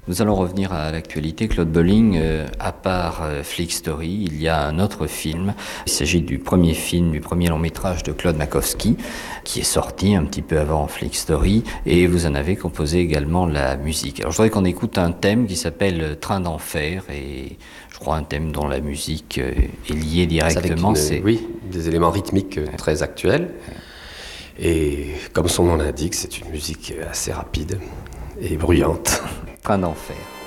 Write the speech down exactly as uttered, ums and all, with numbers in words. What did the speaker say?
Nous allons revenir à l'actualité. Claude Bolling, euh, à part euh, Flick Story, il y a un autre film. Il s'agit du premier film, du premier long métrage de Claude Makowski, qui est sorti un petit peu avant Flick Story, et vous en avez composé également la musique. Alors je voudrais qu'on écoute un thème qui s'appelle Train d'enfer, et je crois un thème dont la musique euh, est liée directement. C'est avec une, oui, des éléments rythmiques euh, très actuels. Et comme son nom l'indique, c'est une musique assez rapide et bruyante. Train d'enfer.